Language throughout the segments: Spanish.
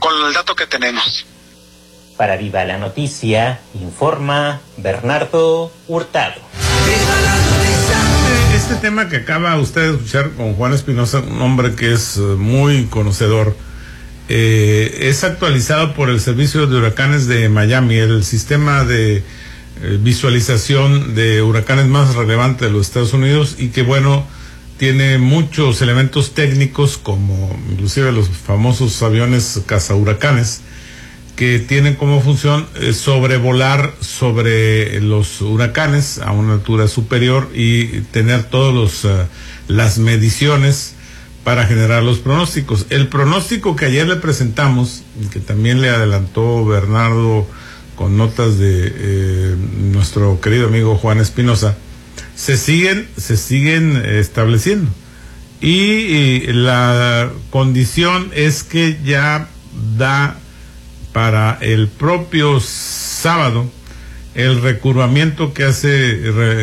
el dato que tenemos. Para Viva la Noticia, informa Bernardo Hurtado. Este tema que acaba usted de escuchar con Juan Espinosa, un hombre que es muy conocedor, es actualizado por el Servicio de Huracanes de Miami, el sistema de visualización de huracanes más relevante de los Estados Unidos, y que bueno, tiene muchos elementos técnicos, como inclusive los famosos aviones cazahuracanes, que tienen como función sobrevolar sobre los huracanes a una altura superior y tener todos las mediciones para generar los pronósticos. El pronóstico que ayer le presentamos, que también le adelantó Bernardo con notas de nuestro querido amigo Juan Espinosa, se siguen estableciendo, y la condición es que ya da para el propio sábado el recurvamiento que hace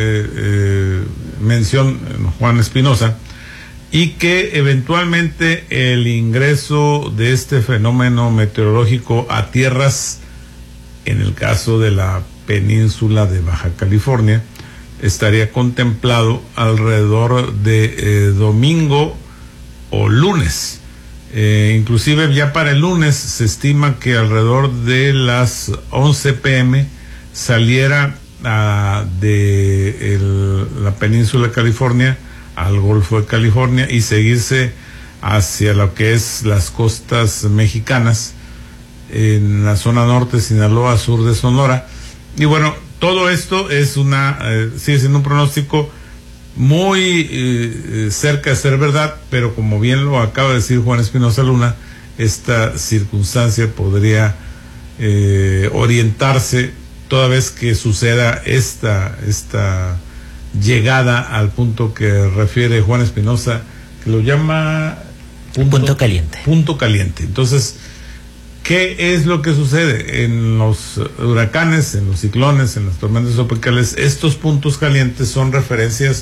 mención Juan Espinosa, y que eventualmente el ingreso de este fenómeno meteorológico a tierras, en el caso de la península de Baja California, estaría contemplado alrededor de domingo o lunes. Inclusive ya para el lunes se estima que alrededor de las 11 p.m. saliera de la península de California al Golfo de California y seguirse hacia lo que es las costas mexicanas, en la zona norte de Sinaloa, sur de Sonora. Y bueno, todo esto es sigue siendo un pronóstico muy cerca de ser verdad, pero como bien lo acaba de decir Juan Espinosa Luna, esta circunstancia podría orientarse toda vez que suceda esta llegada al punto que refiere Juan Espinosa, que lo llama punto caliente. Punto caliente. Entonces, ¿qué es lo que sucede en los huracanes, en los ciclones, en las tormentas tropicales? Estos puntos calientes son referencias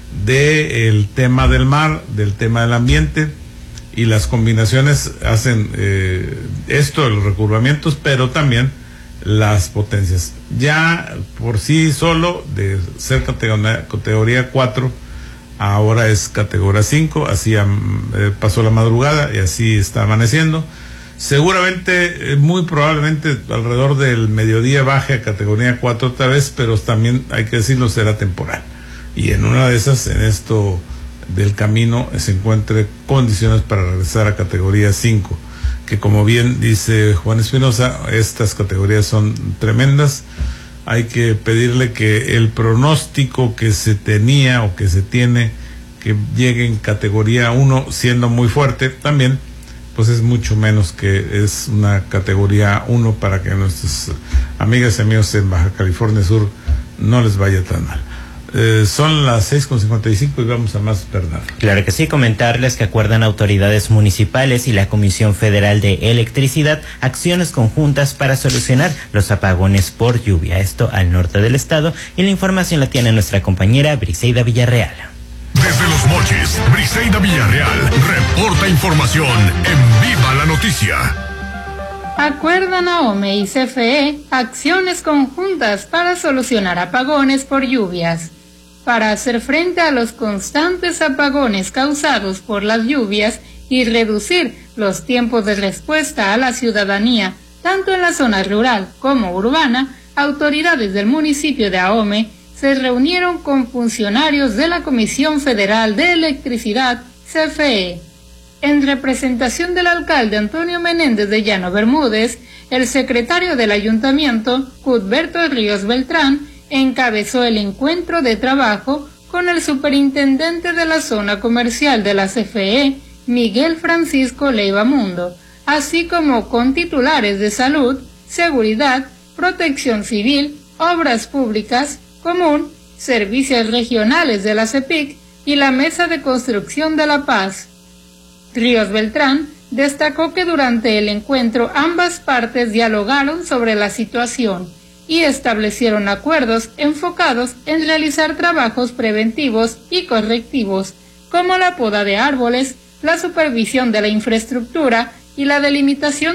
del tema del mar, del tema del ambiente, y las combinaciones hacen los recurvamientos, pero también las potencias. Ya por sí solo, de ser categoría 4, ahora es categoría 5, así pasó la madrugada y así está amaneciendo. Seguramente, muy probablemente alrededor del mediodía baje a categoría 4 otra vez, pero también hay que decirlo, será temporal. Y en una de esas, en esto del camino, se encuentre condiciones para regresar a categoría 5, que como bien dice Juan Espinosa, estas categorías son tremendas. Hay que pedirle que el pronóstico que se tenía o que se tiene, que llegue en categoría 1 siendo muy fuerte, también pues es mucho menos que es una categoría 1, para que a nuestras amigas y amigos en Baja California Sur no les vaya tan mal. Son las 6:55 y vamos a más, Bernardo. Claro que sí, comentarles que acuerdan autoridades municipales y la Comisión Federal de Electricidad acciones conjuntas para solucionar los apagones por lluvia, esto al norte del estado, y la información la tiene nuestra compañera Briseida Villarreal. Desde Los Mochis, Briseida Villarreal reporta información en Viva la Noticia. Acuerdan AOME y CFE acciones conjuntas para solucionar apagones por lluvias. Para hacer frente a los constantes apagones causados por las lluvias y reducir los tiempos de respuesta a la ciudadanía, tanto en la zona rural como urbana, autoridades del municipio de AOME se reunieron con funcionarios de la Comisión Federal de Electricidad, CFE. En representación del alcalde Antonio Menéndez de Llano Bermúdez, el secretario del ayuntamiento, Cuthberto Ríos Beltrán, encabezó el encuentro de trabajo con el superintendente de la zona comercial de la CFE, Miguel Francisco Leiva Mundo, así como con titulares de salud, seguridad, protección civil, obras públicas, común, servicios regionales de la CEPIC y la Mesa de Construcción de la Paz. Ríos Beltrán destacó que durante el encuentro ambas partes dialogaron sobre la situación y establecieron acuerdos enfocados en realizar trabajos preventivos y correctivos, como la poda de árboles, la supervisión de la infraestructura y la delimitación